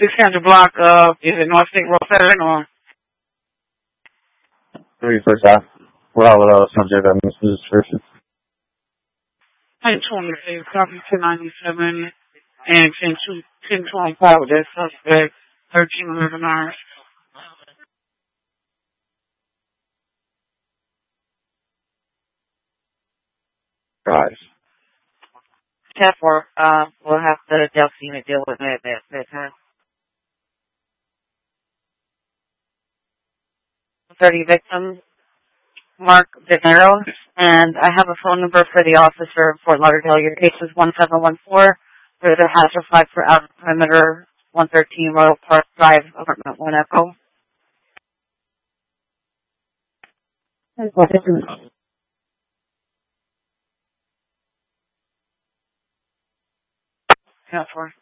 600 block is it North State Road 7 or? 31st Ave. Well, subject of Mrs. Description. 1026, copy 1097, and 1025 with that suspect, 1311 hours. Guys. 10-4, we'll have the Delta unit deal with it at that time. 30 victims, Mark Dinero, and I have a phone number for the officer in Fort Lauderdale. Your case is 1714 for the hazard flag for outer perimeter 113 Royal Park Drive, apartment 1 Echo. Yeah, 4.